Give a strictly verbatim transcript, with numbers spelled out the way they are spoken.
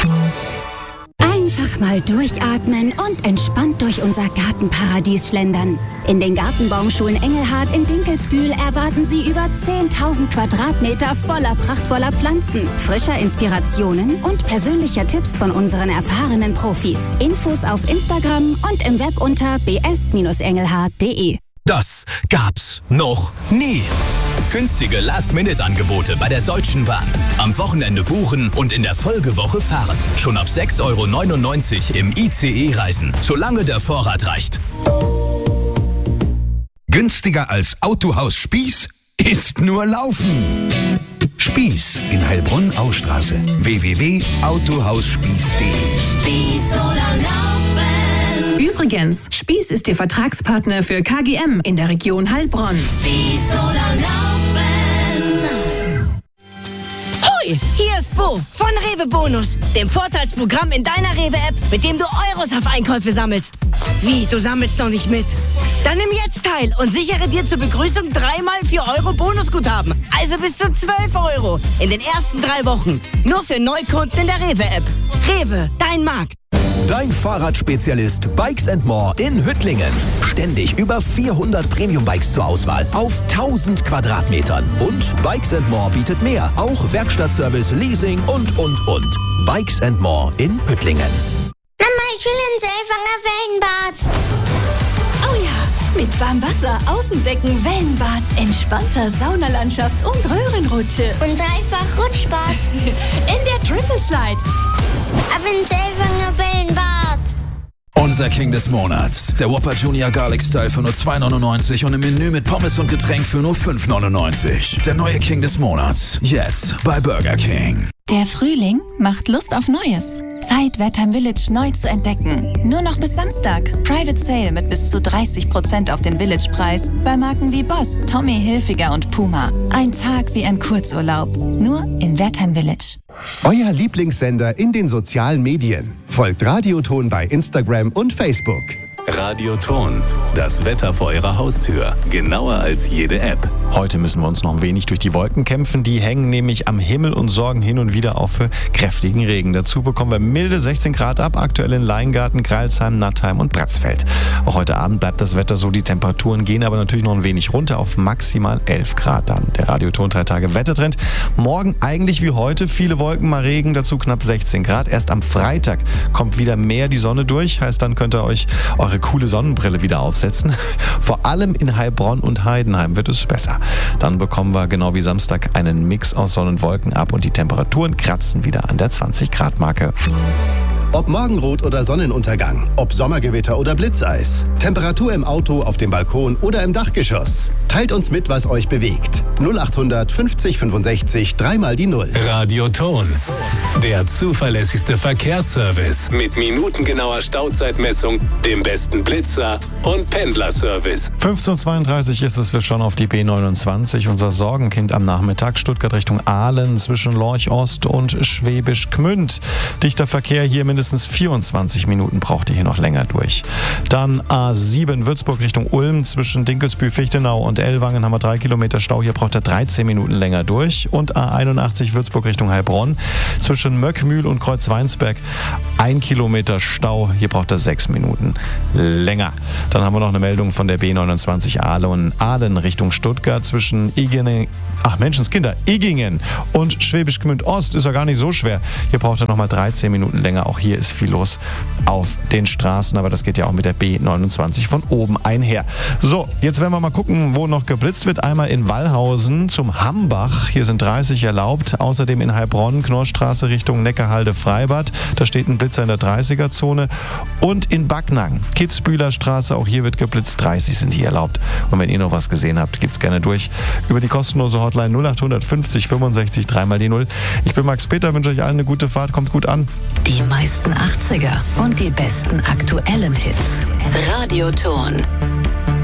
Einfach mal durchatmen und entspannt durch unser Gartenparadies schlendern. In den Gartenbaumschulen Engelhard in Dinkelsbühl erwarten Sie über zehntausend Quadratmeter voller prachtvoller Pflanzen, frischer Inspirationen und persönlicher Tipps von unseren erfahrenen Profis. Infos auf Instagram und im Web unter b s engelhard punkt d e. Das gab's noch nie. Günstige Last-Minute-Angebote bei der Deutschen Bahn. Am Wochenende buchen und in der Folgewoche fahren. Schon ab sechs Euro neunundneunzig im I C E reisen, solange der Vorrat reicht. Günstiger als Autohaus Spieß ist nur Laufen. Spieß in Heilbronn-Austraße. w w w punkt autohausspieß punkt d e. Spieß oder Laufen. Übrigens, Spieß ist Ihr Vertragspartner für K G M in der Region Heilbronn. Spieß oder Laufen. Hoi, hier ist Bo von Rewe Bonus, dem Vorteilsprogramm in deiner Rewe-App, mit dem du Euros auf Einkäufe sammelst. Wie, du sammelst noch nicht mit? Dann nimm jetzt teil und sichere dir zur Begrüßung dreimal vier Euro Bonusguthaben. Also bis zu zwölf Euro in den ersten drei Wochen. Nur für Neukunden in der Rewe-App. Rewe, dein Markt. Dein Fahrradspezialist Bikes and More in Hüttlingen. Ständig über vierhundert Premium-Bikes zur Auswahl auf tausend Quadratmetern. Und Bikes and More bietet mehr. Auch Werkstattservice, Leasing und, und, und. Bikes and More in Hüttlingen. Mama, ich will ins Selfanger Wellenbad. Oh ja, mit Warmwasser, Außenbecken, Wellenbad, entspannter Saunalandschaft und Röhrenrutsche. Und dreifach Rutschspaß. In der Triple Slide. Ab ins Selfanger Wellenbad. Unser King des Monats. Der Whopper Junior Garlic Style für nur zwei neunundneunzig und im Menü mit Pommes und Getränk für nur fünf neunundneunzig. Der neue King des Monats. Jetzt bei Burger King. Der Frühling macht Lust auf Neues. Zeit, Wertheim Village neu zu entdecken. Nur noch bis Samstag. Private Sale mit bis zu dreißig Prozent auf den Village-Preis bei Marken wie Boss, Tommy Hilfiger und Puma. Ein Tag wie ein Kurzurlaub. Nur in Wertheim Village. Euer Lieblingssender in den sozialen Medien. Folgt Radioton bei Instagram und Facebook. Radioton, das Wetter vor eurer Haustür. Genauer als jede App. Heute müssen wir uns noch ein wenig durch die Wolken kämpfen. Die hängen nämlich am Himmel und sorgen hin und wieder auch für kräftigen Regen. Dazu bekommen wir milde sechzehn Grad ab, aktuell in Leingarten, Greilsheim, Nattheim und Bratzfeld. Auch heute Abend bleibt das Wetter so. Die Temperaturen gehen aber natürlich noch ein wenig runter auf maximal elf Grad dann. Der Radioton drei Tage Wettertrend. Morgen eigentlich wie heute, viele Wolken, mal Regen, dazu knapp sechzehn Grad. Erst am Freitag kommt wieder mehr die Sonne durch. Heißt, dann könnt ihr euch eure coole Sonnenbrille wieder aufsetzen. Vor allem in Heilbronn und Heidenheim wird es besser. Dann bekommen wir genau wie Samstag einen Mix aus Sonne und Wolken ab und die Temperaturen kratzen wieder an der zwanzig Grad Marke. Ob Morgenrot oder Sonnenuntergang, ob Sommergewitter oder Blitzeis, Temperatur im Auto, auf dem Balkon oder im Dachgeschoss. Teilt uns mit, was euch bewegt. null achthundert fünfzig fünfundsechzig, dreimal die Null. Radioton, der zuverlässigste Verkehrsservice mit minutengenauer Stauzeitmessung, dem besten Blitzer und Pendlerservice. fünfzehn Uhr zweiunddreißig ist es, wir schauen auf die B neunundzwanzig. Unser Sorgenkind am Nachmittag, Stuttgart Richtung Aalen zwischen Lorch Ost und Schwäbisch Gmünd. Dichter Verkehr hier, mindestens vierundzwanzig Minuten braucht ihr hier noch länger durch. Dann A sieben Würzburg Richtung Ulm zwischen Dinkelsbühl, Fichtenau und Ellwangen haben wir drei Kilometer Stau. Hier braucht er dreizehn Minuten länger durch. Und A einundachtzig Würzburg Richtung Heilbronn zwischen Möckmühl und Kreuzweinsberg ein Kilometer Stau. Hier braucht er sechs Minuten länger. Dann haben wir noch eine Meldung von der B neunundzwanzig Aalen, Aalen Richtung Stuttgart zwischen Igingen, ach Menschenskinder, Igingen und Schwäbisch Gmünd Ost ist ja gar nicht so schwer. Hier braucht er nochmal dreizehn Minuten länger. Auch hier ist viel los auf den Straßen, aber das geht ja auch mit der B neunundzwanzig von oben einher. So, jetzt werden wir mal gucken, wo noch geblitzt wird. Einmal in Wallhausen zum Hambach. Hier sind dreißig erlaubt. Außerdem in Heilbronn, Knorrstraße Richtung Neckarhalde, Freibad. Da steht ein Blitzer in der dreißiger-Zone. Und in Backnang, Kitzbühler Straße, auch hier wird geblitzt. dreißig sind hier erlaubt. Und wenn ihr noch was gesehen habt, geht's gerne durch über die kostenlose Hotline null achthundert fünfzig fünfundsechzig, dreimal die Null. Ich bin Max Peter, wünsche euch allen eine gute Fahrt. Kommt gut an. Die meisten achtziger und die besten aktuellen Hits. Radioton.